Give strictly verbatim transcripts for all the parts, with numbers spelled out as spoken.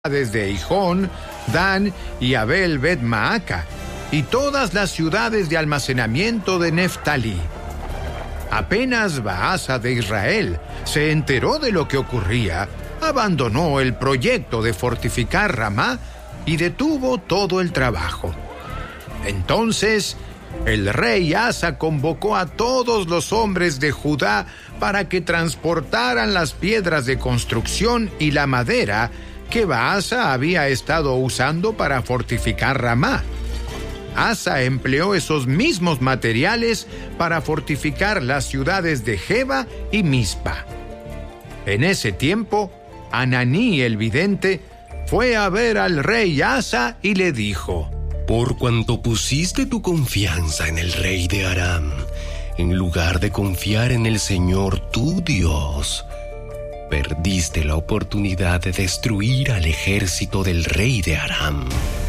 desde Hijón, Dan y Abel Bet Maaca, y todas las ciudades de almacenamiento de Neftalí. Apenas Baasa de Israel se enteró de lo que ocurría, abandonó el proyecto de fortificar Ramá y detuvo todo el trabajo. Entonces, el rey Asa convocó a todos los hombres de Judá para que transportaran las piedras de construcción y la madera que Baasa había estado usando para fortificar Ramá. Asa empleó esos mismos materiales para fortificar las ciudades de Geba y Mizpa. En ese tiempo, Ananí el vidente fue a ver al rey Asa y le dijo: Por cuanto pusiste tu confianza en el rey de Aram, en lugar de confiar en el Señor tu Dios, perdiste la oportunidad de destruir al ejército del rey de Aram.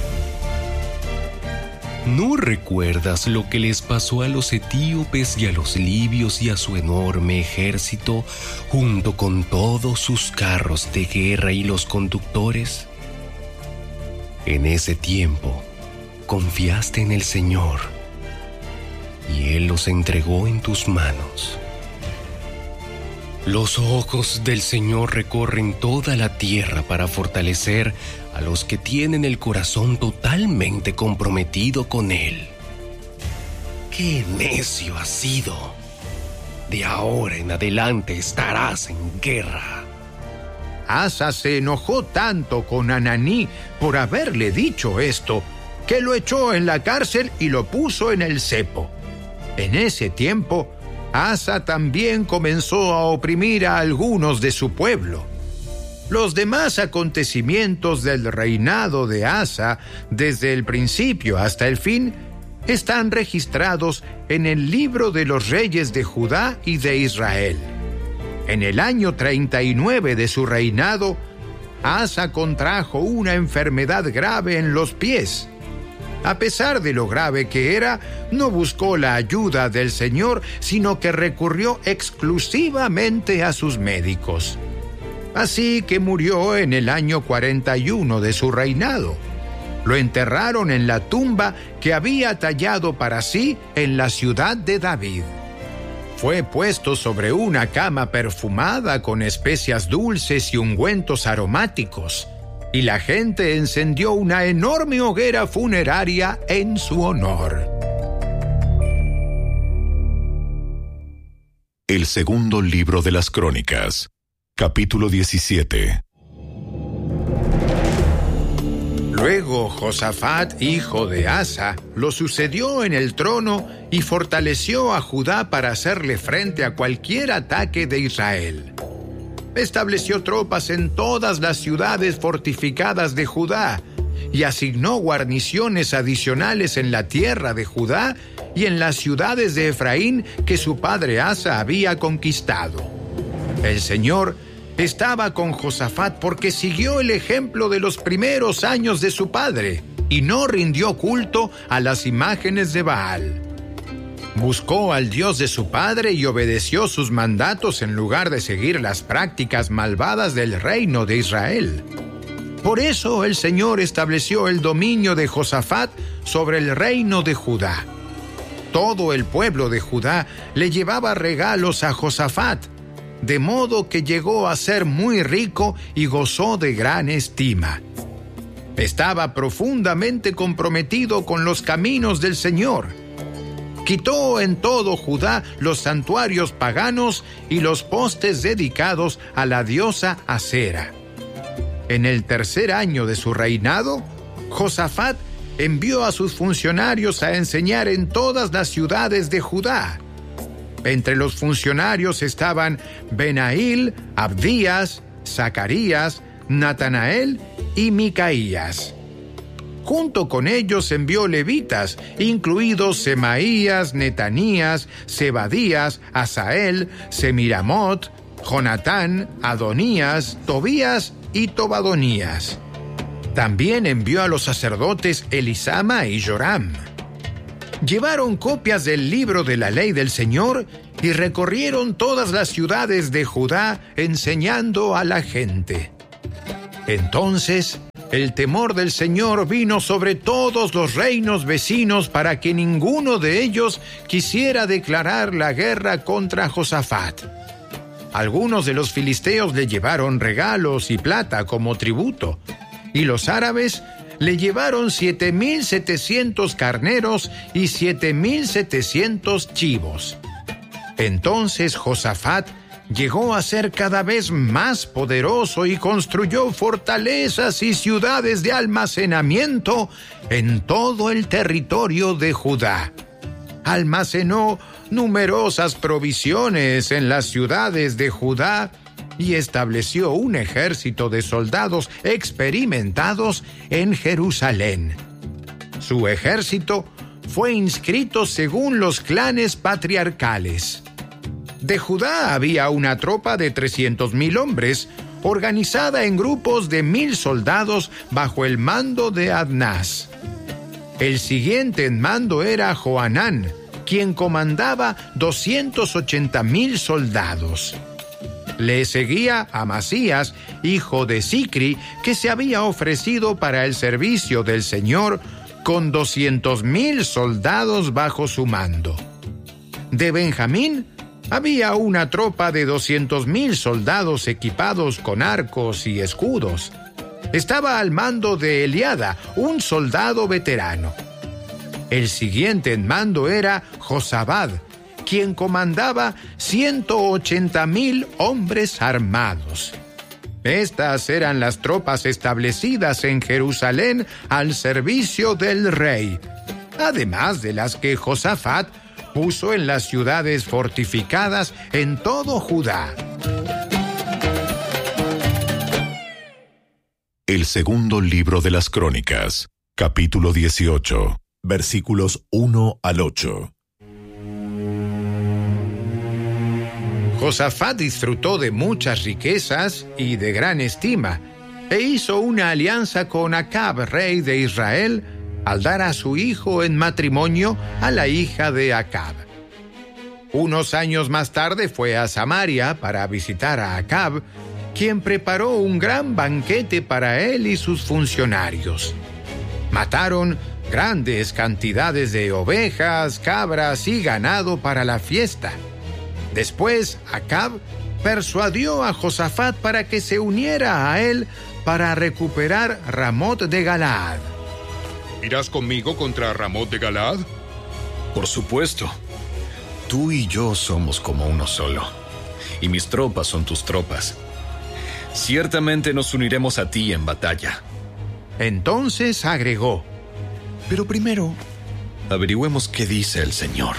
¿No recuerdas lo que les pasó a los etíopes y a los libios y a su enorme ejército, junto con todos sus carros de guerra y los conductores? En ese tiempo, confiaste en el Señor, y Él los entregó en tus manos. Los ojos del Señor recorren toda la tierra para fortalecer a los que tienen el corazón totalmente comprometido con Él. ¡Qué necio has sido! De ahora en adelante estarás en guerra. Asa se enojó tanto con Ananí por haberle dicho esto, que lo echó en la cárcel y lo puso en el cepo. En ese tiempo, Asa también comenzó a oprimir a algunos de su pueblo. Los demás acontecimientos del reinado de Asa, desde el principio hasta el fin, están registrados en el libro de los reyes de Judá y de Israel. En el año treinta y nueve de su reinado, Asa contrajo una enfermedad grave en los pies. A pesar de lo grave que era, no buscó la ayuda del Señor, sino que recurrió exclusivamente a sus médicos. Así que murió en el año cuarenta y uno de su reinado. Lo enterraron en la tumba que había tallado para sí en la ciudad de David. Fue puesto sobre una cama perfumada con especias dulces y ungüentos aromáticos, y la gente encendió una enorme hoguera funeraria en su honor. El segundo libro de las Crónicas, capítulo diecisiete. Luego Josafat, hijo de Asa, lo sucedió en el trono y fortaleció a Judá para hacerle frente a cualquier ataque de Israel. Estableció tropas en todas las ciudades fortificadas de Judá y asignó guarniciones adicionales en la tierra de Judá y en las ciudades de Efraín que su padre Asa había conquistado. El Señor estaba con Josafat porque siguió el ejemplo de los primeros años de su padre y no rindió culto a las imágenes de Baal. Buscó al Dios de su padre y obedeció sus mandatos en lugar de seguir las prácticas malvadas del reino de Israel. Por eso el Señor estableció el dominio de Josafat sobre el reino de Judá. Todo el pueblo de Judá le llevaba regalos a Josafat, de modo que llegó a ser muy rico y gozó de gran estima. Estaba profundamente comprometido con los caminos del Señor. Quitó en todo Judá los santuarios paganos y los postes dedicados a la diosa Asera. En el tercer año de su reinado, Josafat envió a sus funcionarios a enseñar en todas las ciudades de Judá. Entre los funcionarios estaban Benail, Abdías, Zacarías, Natanael y Micaías. Junto con ellos envió levitas, incluidos Semaías, Netanías, Zebadías, Asael, Semiramot, Jonatán, Adonías, Tobías y Tobadonías. También envió a los sacerdotes Elisama y Joram. Llevaron copias del libro de la ley del Señor y recorrieron todas las ciudades de Judá enseñando a la gente. Entonces, el temor del Señor vino sobre todos los reinos vecinos para que ninguno de ellos quisiera declarar la guerra contra Josafat. Algunos de los filisteos le llevaron regalos y plata como tributo, y los árabes le llevaron siete mil setecientos carneros y siete mil setecientos chivos. Entonces Josafat llegó a ser cada vez más poderoso y construyó fortalezas y ciudades de almacenamiento en todo el territorio de Judá. Almacenó numerosas provisiones en las ciudades de Judá y estableció un ejército de soldados experimentados en Jerusalén. Su ejército fue inscrito según los clanes patriarcales. De Judá había una tropa de trescientos mil hombres, organizada en grupos de mil soldados bajo el mando de Adnás. El siguiente en mando era Johanán, quien comandaba doscientos ochenta mil soldados. Le seguía Amasías, hijo de Sicri, que se había ofrecido para el servicio del Señor con doscientos mil soldados bajo su mando. De Benjamín había una tropa de doscientos mil soldados equipados con arcos y escudos. Estaba al mando de Eliada, un soldado veterano. El siguiente en mando era Josabad, quien comandaba ciento ochenta mil hombres armados. Estas eran las tropas establecidas en Jerusalén al servicio del rey, además de las que Josafat puso en las ciudades fortificadas en todo Judá. El segundo libro de las Crónicas, capítulo dieciocho, versículos uno al ocho. Josafat disfrutó de muchas riquezas y de gran estima, e hizo una alianza con Acab, rey de Israel, al dar a su hijo en matrimonio a la hija de Acab. Unos años más tarde fue a Samaria para visitar a Acab, quien preparó un gran banquete para él y sus funcionarios. Mataron grandes cantidades de ovejas, cabras y ganado para la fiesta. Después, Acab persuadió a Josafat para que se uniera a él para recuperar Ramot de Galaad. ¿Irás conmigo contra Ramot de Galaad? Por supuesto. Tú y yo somos como uno solo, y mis tropas son tus tropas. Ciertamente nos uniremos a ti en batalla. Entonces agregó: Pero primero, averigüemos qué dice el Señor.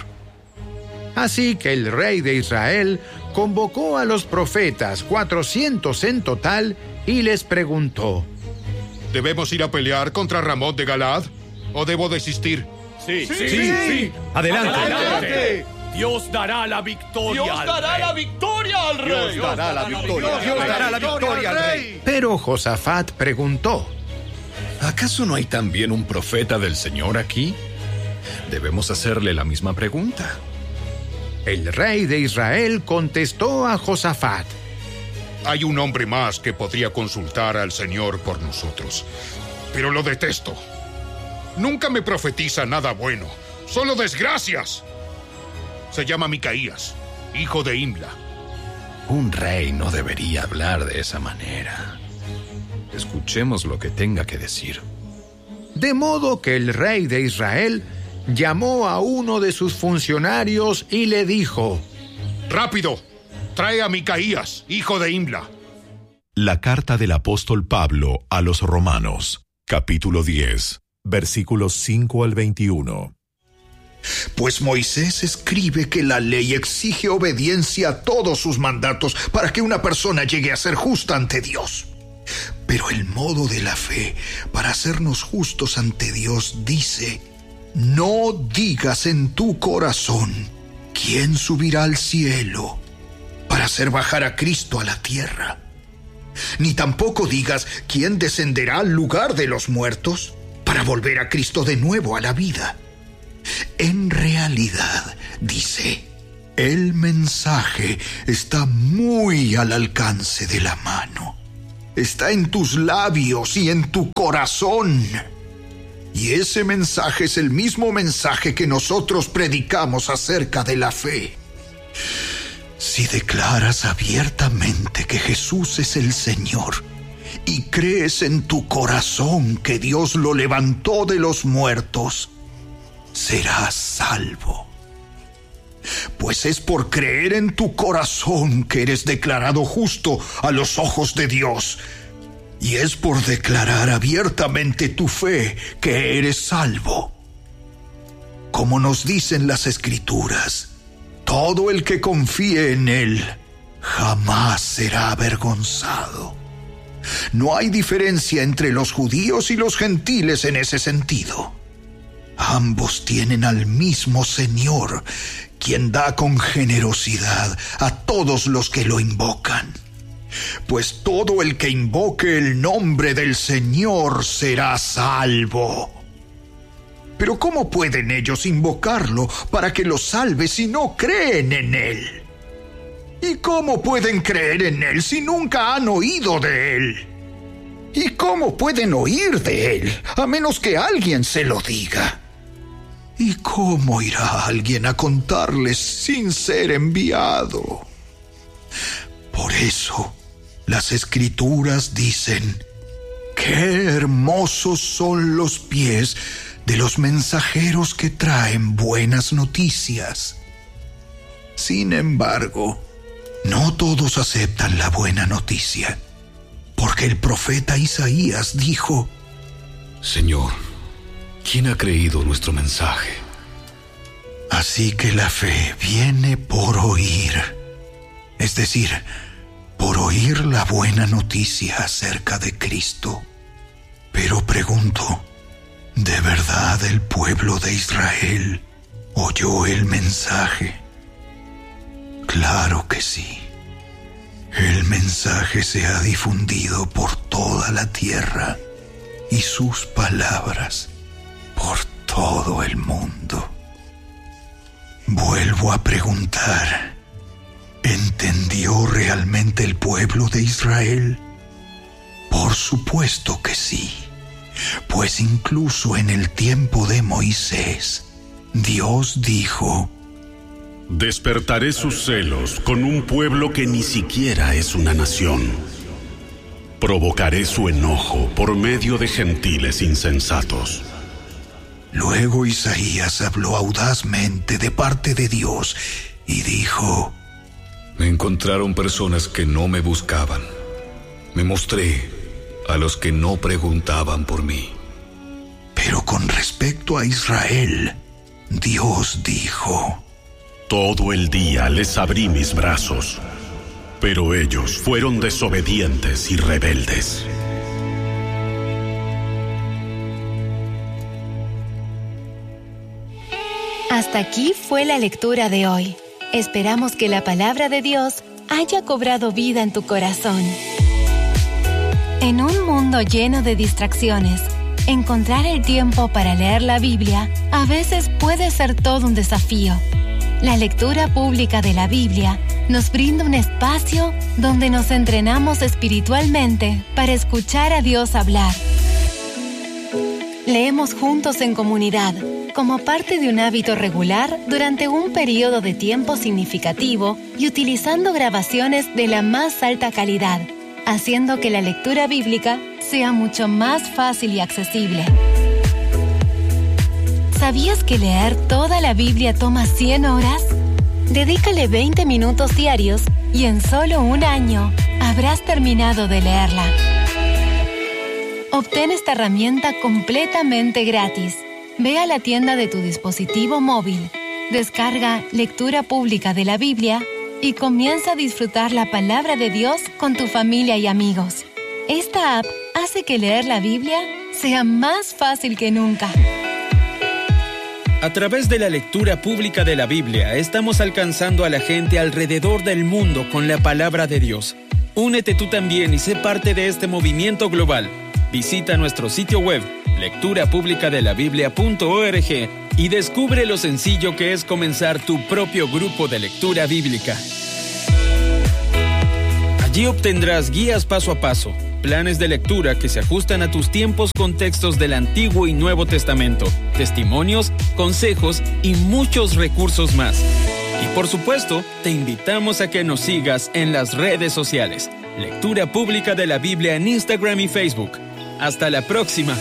Así que el rey de Israel convocó a los profetas, cuatrocientos en total, y les preguntó: ¿Debemos ir a pelear contra Ramot de Galaad o debo desistir? Sí, sí, sí. sí. sí. Adelante. Adelante. Dios dará la victoria Dios al dará rey. la victoria al rey. Dios dará la victoria. Dios dará la victoria al rey. Pero Josafat preguntó: ¿Acaso no hay también un profeta del Señor aquí? Debemos hacerle la misma pregunta. El rey de Israel contestó a Josafat: Hay un hombre más que podría consultar al Señor por nosotros, pero lo detesto. Nunca me profetiza nada bueno, solo desgracias. Se llama Micaías, hijo de Imla. Un rey no debería hablar de esa manera. Escuchemos lo que tenga que decir. De modo que el rey de Israel llamó a uno de sus funcionarios y le dijo: ¡Rápido! Trae a Micaías, hijo de Imla. La carta del apóstol Pablo a los Romanos, capítulo diez, versículos cinco al veintiuno. Pues Moisés escribe que la ley exige obediencia a todos sus mandatos para que una persona llegue a ser justa ante Dios. Pero el modo de la fe para hacernos justos ante Dios dice: no digas en tu corazón: ¿quién subirá al cielo para hacer bajar a Cristo a la tierra? Ni tampoco digas: ¿quién descenderá al lugar de los muertos para volver a Cristo de nuevo a la vida? En realidad, dice, el mensaje está muy al alcance de la mano. está en tus labios y en tu corazón. Y ese mensaje es el mismo mensaje que nosotros predicamos acerca de la fe. Si declaras abiertamente que Jesús es el Señor y crees en tu corazón que Dios lo levantó de los muertos, serás salvo. Pues es por creer en tu corazón que eres declarado justo a los ojos de Dios. Y es por declarar abiertamente tu fe que eres salvo. Como nos dicen las Escrituras, todo el que confíe en Él jamás será avergonzado. No hay diferencia entre los judíos y los gentiles en ese sentido. Ambos tienen al mismo Señor, quien da con generosidad a todos los que lo invocan. Pues todo el que invoque el nombre del Señor será salvo. Pero ¿cómo pueden ellos invocarlo para que los salve si no creen en Él? ¿Y cómo pueden creer en Él si nunca han oído de Él? ¿Y cómo pueden oír de Él a menos que alguien se lo diga? ¿Y cómo irá alguien a contarles sin ser enviado? Por eso, las Escrituras dicen: ¡qué hermosos son los pies de los mensajeros que traen buenas noticias! Sin embargo, no todos aceptan la buena noticia, porque el profeta Isaías dijo: Señor, ¿quién ha creído nuestro mensaje? Así que la fe viene por oír, es decir, por oír la buena noticia acerca de Cristo. Pero pregunto, ¿de verdad el pueblo de Israel oyó el mensaje? Claro que sí. El mensaje se ha difundido por toda la tierra y sus palabras por todo el mundo. Vuelvo a preguntar, ¿entendió realmente el pueblo de Israel? Por supuesto que sí, pues incluso en el tiempo de Moisés, Dios dijo: despertaré sus celos con un pueblo que ni siquiera es una nación. Provocaré su enojo por medio de gentiles insensatos. Luego Isaías habló audazmente de parte de Dios y dijo: me encontraron personas que no me buscaban. Me mostré a los que no preguntaban por mí. Pero con respecto a Israel, Dios dijo: todo el día les abrí mis brazos, pero ellos fueron desobedientes y rebeldes. Hasta aquí fue la lectura de hoy. Esperamos que la palabra de Dios haya cobrado vida en tu corazón. En un mundo lleno de distracciones, encontrar el tiempo para leer la Biblia a veces puede ser todo un desafío. La lectura pública de la Biblia nos brinda un espacio donde nos entrenamos espiritualmente para escuchar a Dios hablar. Leemos juntos en comunidad, como parte de un hábito regular durante un periodo de tiempo significativo y utilizando grabaciones de la más alta calidad, haciendo que la lectura bíblica sea mucho más fácil y accesible. ¿Sabías que leer toda la Biblia toma cien horas? Dedícale veinte minutos diarios y en solo un año habrás terminado de leerla. Obtén esta herramienta completamente gratis. Ve a la tienda de tu dispositivo móvil, descarga Lectura Pública de la Biblia y comienza a disfrutar la palabra de Dios con tu familia y amigos. Esta app hace que leer la Biblia sea más fácil que nunca. A través de la lectura pública de la Biblia, estamos alcanzando a la gente alrededor del mundo con la palabra de Dios. Únete tú también y sé parte de este movimiento global. Visita nuestro sitio web, lectura pública de la biblia punto org, y descubre lo sencillo que es comenzar tu propio grupo de lectura bíblica. Allí obtendrás guías paso a paso, planes de lectura que se ajustan a tus tiempos con textos del Antiguo y Nuevo Testamento, testimonios, consejos y muchos recursos más. Y por supuesto, te invitamos a que nos sigas en las redes sociales. Lectura Pública de la Biblia en Instagram y Facebook. Hasta la próxima.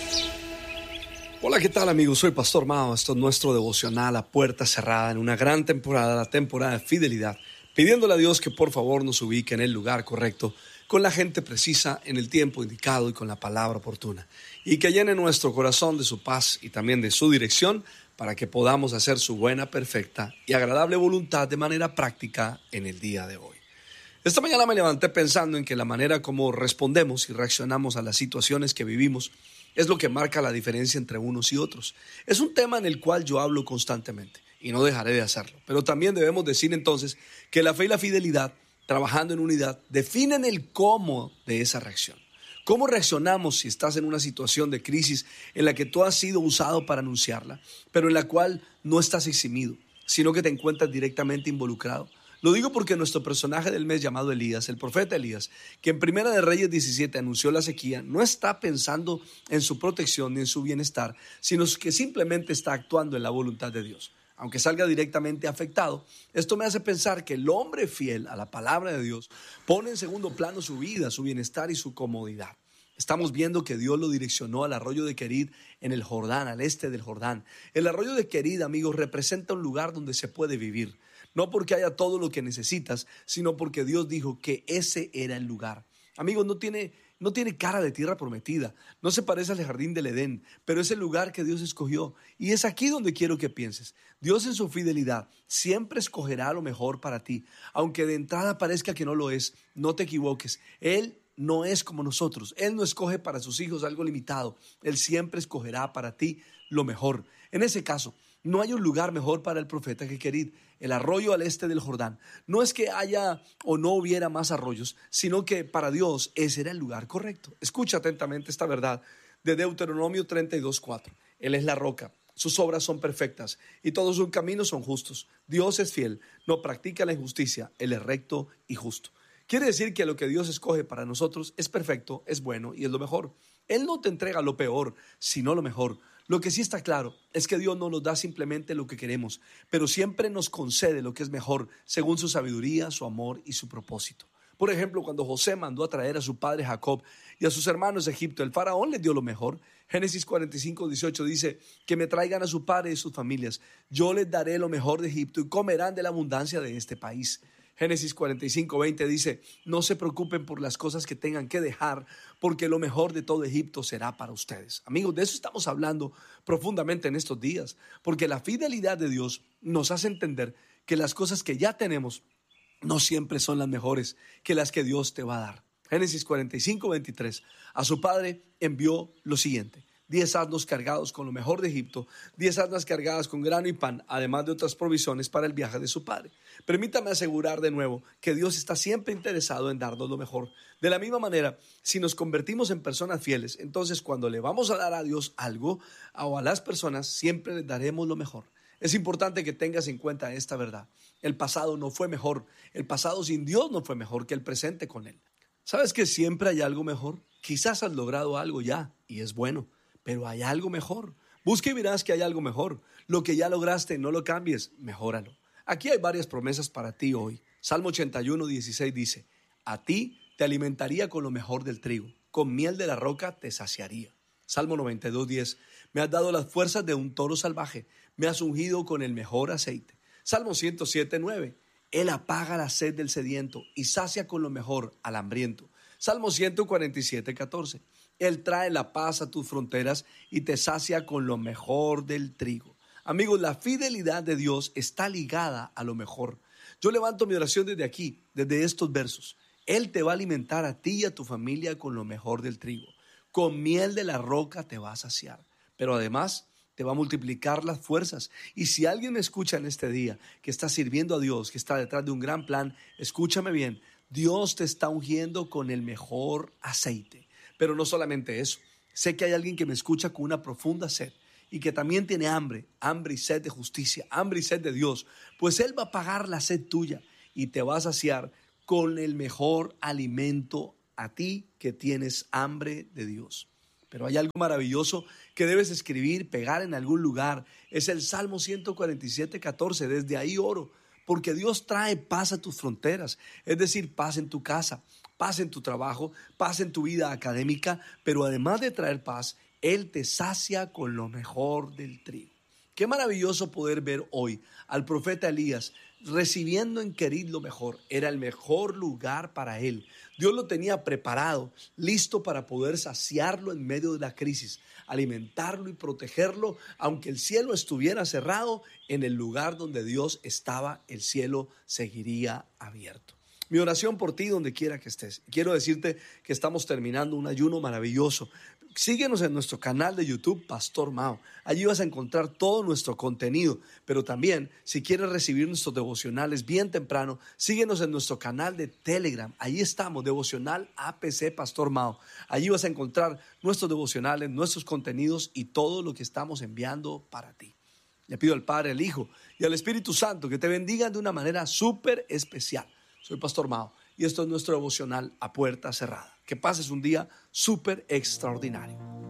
Hola, ¿qué tal, amigos? Soy Pastor Mao. Esto es nuestro devocional a puerta cerrada en una gran temporada, la temporada de fidelidad, pidiéndole a Dios que por favor nos ubique en el lugar correcto, con la gente precisa, en el tiempo indicado y con la palabra oportuna, y que llene nuestro corazón de su paz y también de su dirección para que podamos hacer su buena, perfecta y agradable voluntad de manera práctica en el día de hoy. Esta mañana me levanté pensando en que la manera como respondemos y reaccionamos a las situaciones que vivimos es lo que marca la diferencia entre unos y otros. Es un tema en el cual yo hablo constantemente y no dejaré de hacerlo. Pero también debemos decir entonces que la fe y la fidelidad, trabajando en unidad, definen el cómo de esa reacción. ¿Cómo reaccionamos si estás en una situación de crisis en la que tú has sido usado para anunciarla, pero en la cual no estás eximido, sino que te encuentras directamente involucrado? Lo digo porque nuestro personaje del mes llamado Elías, el profeta Elías, que en Primera de Reyes diecisiete anunció la sequía, no está pensando en su protección ni en su bienestar, sino que simplemente está actuando en la voluntad de Dios. Aunque salga directamente afectado, esto me hace pensar que el hombre fiel a la palabra de Dios pone en segundo plano su vida, su bienestar y su comodidad. Estamos viendo que Dios lo direccionó al arroyo de Querid en el Jordán, al este del Jordán. El arroyo de Querid, amigos, representa un lugar donde se puede vivir. No porque haya todo lo que necesitas, sino porque Dios dijo que ese era el lugar. Amigos, no tiene, no tiene cara de tierra prometida, no se parece al jardín del Edén, pero es el lugar que Dios escogió. Y es aquí donde quiero que pienses. Dios en su fidelidad siempre escogerá lo mejor para ti. Aunque de entrada parezca que no lo es, no te equivoques. Él no es como nosotros. Él no escoge para sus hijos algo limitado. Él siempre escogerá para ti lo mejor. En ese caso, no hay un lugar mejor para el profeta que Querid, el arroyo al este del Jordán. No es que haya o no hubiera más arroyos, sino que para Dios ese era el lugar correcto. Escucha atentamente esta verdad de Deuteronomio treinta y dos, cuatro. Él es la roca, sus obras son perfectas y todos sus caminos son justos. Dios es fiel, no practica la injusticia, Él es recto y justo. Quiere decir que lo que Dios escoge para nosotros es perfecto, es bueno y es lo mejor. Él no te entrega lo peor, sino lo mejor. Lo que sí está claro es que Dios no nos da simplemente lo que queremos, pero siempre nos concede lo que es mejor según su sabiduría, su amor y su propósito. Por ejemplo, cuando José mandó a traer a su padre Jacob y a sus hermanos de Egipto, el faraón les dio lo mejor. Génesis cuarenta y cinco, dieciocho dice que me traigan a su padre y sus familias. Yo les daré lo mejor de Egipto y comerán de la abundancia de este país. Génesis cuarenta y cinco, veinte dice, no se preocupen por las cosas que tengan que dejar, porque lo mejor de todo Egipto será para ustedes. Amigos, de eso estamos hablando profundamente en estos días, porque la fidelidad de Dios nos hace entender que las cosas que ya tenemos no siempre son las mejores que las que Dios te va a dar. Génesis cuarenta y cinco, veintitrés, a su padre envió lo siguiente: diez asnos cargados con lo mejor de Egipto, diez asnas cargadas con grano y pan, además de otras provisiones para el viaje de su padre. Permítame asegurar de nuevo que Dios está siempre interesado en darnos lo mejor. De la misma manera, si nos convertimos en personas fieles, entonces cuando le vamos a dar a Dios algo o a las personas, siempre les daremos lo mejor. Es importante que tengas en cuenta esta verdad. El pasado no fue mejor. El pasado sin Dios no fue mejor que el presente con Él. ¿Sabes que siempre hay algo mejor? Quizás has logrado algo ya y es bueno, pero hay algo mejor. Busca y verás que hay algo mejor. Lo que ya lograste, no lo cambies, mejóralo. Aquí hay varias promesas para ti hoy. Salmo ochenta y uno, dieciséis dice, a ti te alimentaría con lo mejor del trigo, con miel de la roca te saciaría. Salmo noventa y dos, diez, me has dado las fuerzas de un toro salvaje, me has ungido con el mejor aceite. Salmo ciento siete, nueve, Él apaga la sed del sediento y sacia con lo mejor al hambriento. Salmo ciento cuarenta y siete, catorce, Él trae la paz a tus fronteras y te sacia con lo mejor del trigo. Amigos, la fidelidad de Dios está ligada a lo mejor. Yo levanto mi oración desde aquí, desde estos versos. Él te va a alimentar a ti y a tu familia con lo mejor del trigo. Con miel de la roca te va a saciar. Pero además te va a multiplicar las fuerzas. Y si alguien me escucha en este día que está sirviendo a Dios, que está detrás de un gran plan, escúchame bien. Dios te está ungiendo con el mejor aceite. Pero no solamente eso. Sé que hay alguien que me escucha con una profunda sed y que también tiene hambre, hambre y sed de justicia, hambre y sed de Dios. Pues Él va a pagar la sed tuya y te va a saciar con el mejor alimento a ti que tienes hambre de Dios. Pero hay algo maravilloso que debes escribir, pegar en algún lugar. Es el Salmo ciento cuarenta y siete, catorce. Desde ahí oro, porque Dios trae paz a tus fronteras. Es decir, paz en tu casa, paz en tu trabajo, paz en tu vida académica. Pero además de traer paz, Él te sacia con lo mejor del trigo. Qué maravilloso poder ver hoy al profeta Elías recibiendo en Querit lo mejor. Era el mejor lugar para él. Dios lo tenía preparado, listo para poder saciarlo en medio de la crisis, alimentarlo y protegerlo, aunque el cielo estuviera cerrado. En el lugar donde Dios estaba, el cielo seguiría abierto. Mi oración por ti donde quiera que estés. Quiero decirte que estamos terminando un ayuno maravilloso. Síguenos en nuestro canal de YouTube, Pastor Mao. Allí vas a encontrar todo nuestro contenido. Pero también, si quieres recibir nuestros devocionales bien temprano, síguenos en nuestro canal de Telegram. Allí estamos, Devocional A P C Pastor Mao. Allí vas a encontrar nuestros devocionales, nuestros contenidos y todo lo que estamos enviando para ti. Le pido al Padre, al Hijo y al Espíritu Santo que te bendigan de una manera súper especial. Soy Pastor Mao y esto es nuestro devocional a puerta cerrada. Que pases un día súper extraordinario.